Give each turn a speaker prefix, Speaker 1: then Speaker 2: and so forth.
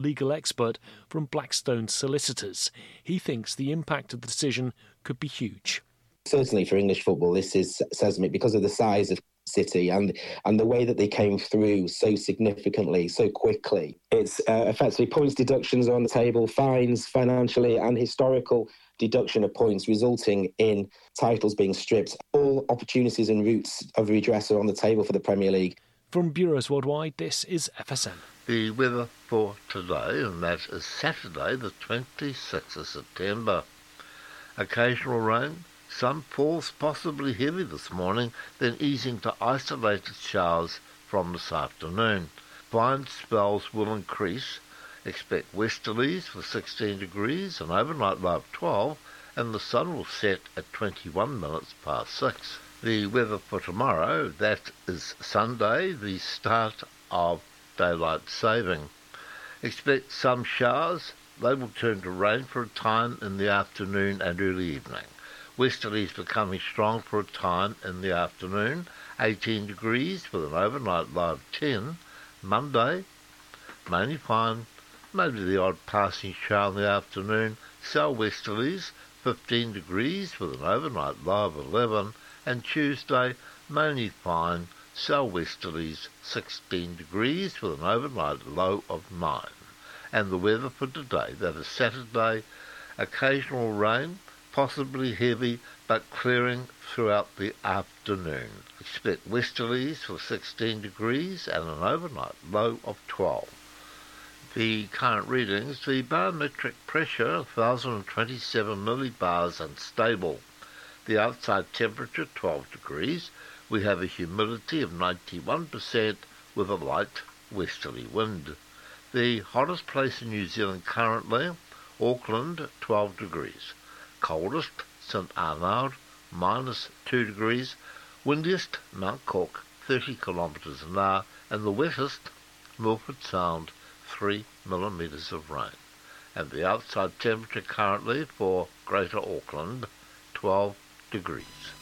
Speaker 1: legal expert from Blackstone Solicitors. He thinks the impact of the decision could be huge.
Speaker 2: Certainly for English football, this is seismic because of the size of City and the way that they came through so significantly, so quickly. It's effectively points deductions on the table, fines financially, and historical deduction of points, resulting in titles being stripped. All opportunities and routes of redress are on the table for the Premier League.
Speaker 1: From Bureaus Worldwide, this is FSN.
Speaker 3: The weather for today, and that is Saturday, the 26th of September. Occasional rain. Some falls possibly heavy this morning, then easing to isolated showers from this afternoon. Fine spells will increase. Expect westerlies for 16 degrees, an overnight low of 12, and the sun will set at 21 minutes past 6. The weather for tomorrow, that is Sunday, the start of daylight saving. Expect some showers. They will turn to rain for a time in the afternoon and early evening. Westerlies becoming strong for a time in the afternoon, 18 degrees with an overnight low of 10. Monday, mainly fine, maybe the odd passing shower in the afternoon, southwesterlies, 15 degrees with an overnight low of 11. And Tuesday, mainly fine, southwesterlies, 16 degrees with an overnight low of 9. And the weather for today, that is Saturday, occasional rain, possibly heavy, but clearing throughout the afternoon. Expect westerlies for 16 degrees and an overnight low of 12. The current readings, the barometric pressure, 1,027 millibars and stable. The outside temperature, 12 degrees. We have a humidity of 91% with a light westerly wind. The hottest place in New Zealand currently, Auckland, 12 degrees. Coldest, St Arnaud, -2 degrees. Windiest, Mount Cook, 30 kilometres an hour. And the wettest, Milford Sound, 3 millimetres of rain. And the outside temperature currently for Greater Auckland, 12 degrees.